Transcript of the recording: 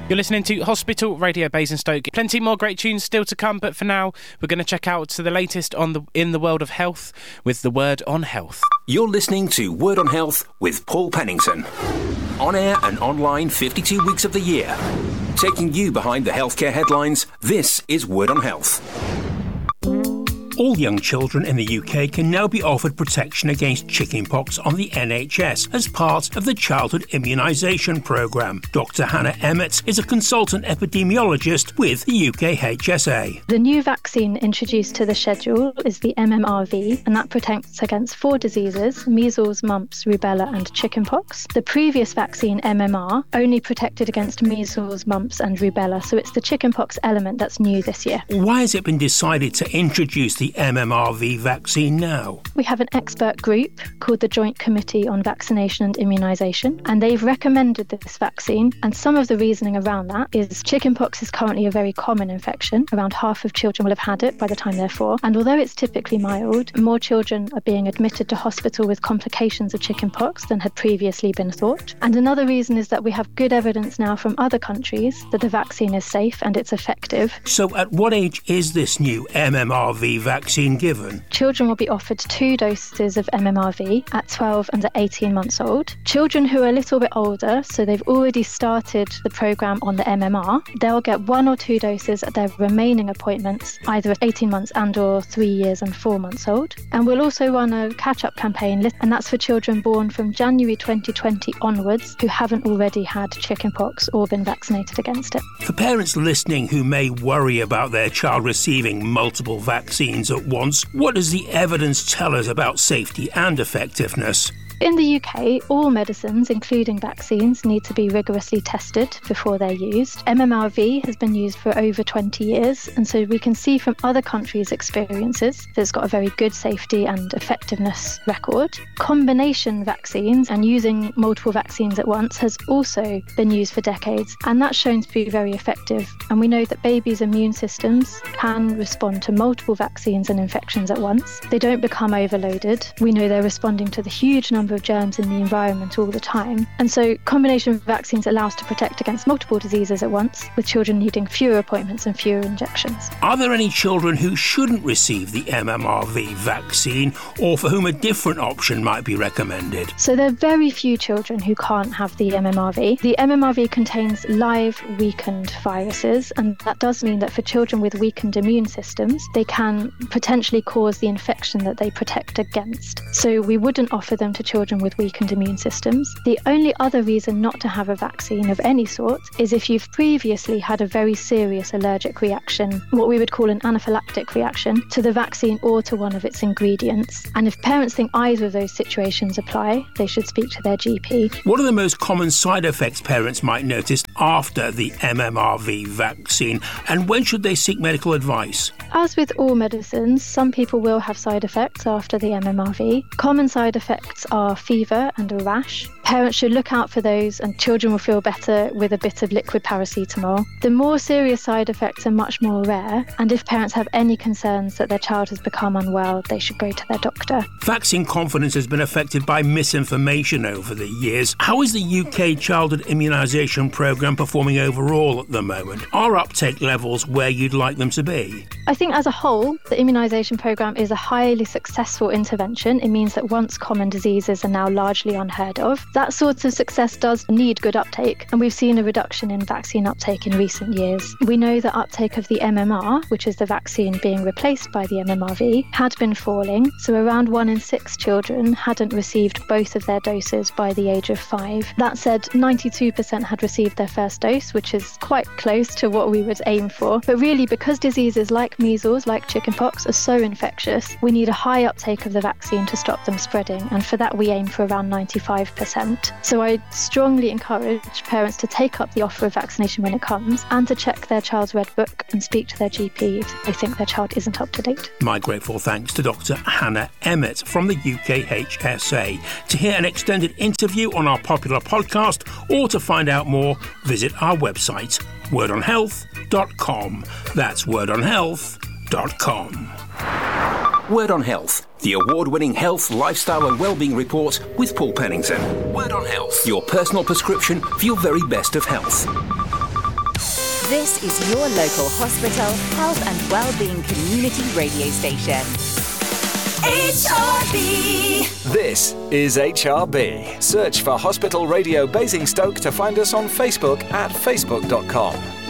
You're listening to Hospital Radio Basingstoke. Plenty more great tunes still to come, but for now, we're going to check out the latest in the world of health with the Word on Health. You're listening to Word on Health with Paul Pennington. On air and online 52 weeks of the year. Taking you behind the healthcare headlines, this is Word on Health. All young children in the UK can now be offered protection against chickenpox on the NHS as part of the Childhood Immunisation Programme. Dr Hannah Emmett is a consultant epidemiologist with the UKHSA. The new vaccine introduced to the schedule is the MMRV, and that protects against 4 diseases: measles, mumps, rubella and chickenpox. The previous vaccine, MMR, only protected against measles, mumps and rubella, so it's the chickenpox element that's new this year. Why has it been decided to introduce the MMRV vaccine now? We have an expert group called the Joint Committee on Vaccination and Immunisation, and they've recommended this vaccine, and some of the reasoning around that is chickenpox is currently a very common infection. Around half of children will have had it by the time they're 4, and although it's typically mild, more children are being admitted to hospital with complications of chickenpox than had previously been thought. And another reason is that we have good evidence now from other countries that the vaccine is safe and it's effective. So at what age is this new MMRV vaccine given? Children will be offered 2 doses of MMRV at 12 and at 18 months old. Children who are a little bit older, so they've already started the programme on the MMR, they'll get 1 or 2 doses at their remaining appointments, either at 18 months and or 3 years and 4 months old. And we'll also run a catch-up campaign, and that's for children born from January 2020 onwards who haven't already had chickenpox or been vaccinated against it. For parents listening who may worry about their child receiving multiple vaccines at once, what does the evidence tell us about safety and effectiveness? In the UK, all medicines, including vaccines, need to be rigorously tested before they're used. MMRV has been used for over 20 years, and so we can see from other countries' experiences that it's got a very good safety and effectiveness record. Combination vaccines and using multiple vaccines at once has also been used for decades, and that's shown to be very effective. And we know that babies' immune systems can respond to multiple vaccines and infections at once. They don't become overloaded. We know they're responding to the huge number of germs in the environment all the time. And so combination vaccines allow us to protect against multiple diseases at once, with children needing fewer appointments and fewer injections. Are there any children who shouldn't receive the MMRV vaccine, or for whom a different option might be recommended? So there are very few children who can't have the MMRV. The MMRV contains live weakened viruses, and that does mean that for children with weakened immune systems, they can potentially cause the infection that they protect against. So we wouldn't offer them to children with weakened immune systems. The only other reason not to have a vaccine of any sort is if you've previously had a very serious allergic reaction, what we would call an anaphylactic reaction, to the vaccine or to one of its ingredients. And if parents think either of those situations apply, they should speak to their GP. What are the most common side effects parents might notice after the MMRV vaccine, and when should they seek medical advice? As with all medicines, some people will have side effects after the MMRV. Common side effects are fever and a rash. Parents should look out for those, and children will feel better with a bit of liquid paracetamol. The more serious side effects are much more rare, and if parents have any concerns that their child has become unwell, they should go to their doctor. Vaccine confidence has been affected by misinformation over the years. How is the UK Childhood Immunisation Programme performing overall at the moment? Are uptake levels where you'd like them to be? I think as a whole, the immunisation programme is a highly successful intervention. It means that once common diseases are now largely unheard of. That sort of success does need good uptake, and we've seen a reduction in vaccine uptake in recent years. We know that uptake of the MMR, which is the vaccine being replaced by the MMRV, had been falling, so around 1 in 6 children hadn't received both of their doses by the age of 5. That said, 92% had received their first dose, which is quite close to what we would aim for. But really, because diseases like measles, like chickenpox, are so infectious, we need a high uptake of the vaccine to stop them spreading, and for that we aim for around 95%. So I strongly encourage parents to take up the offer of vaccination when it comes, and to check their child's Red Book and speak to their GP if they think their child isn't up to date. My grateful thanks to Dr Hannah Emmett from the UKHSA. To hear an extended interview on our popular podcast, or to find out more, visit our website, wordonhealth.com. That's wordonhealth.com. Word on Health, the award-winning health, lifestyle and wellbeing report with Paul Pennington. Word on Health, your personal prescription for your very best of health. This is your local hospital, health and wellbeing community radio station. HRB. This is HRB. Search for Hospital Radio Basingstoke to find us on Facebook at facebook.com.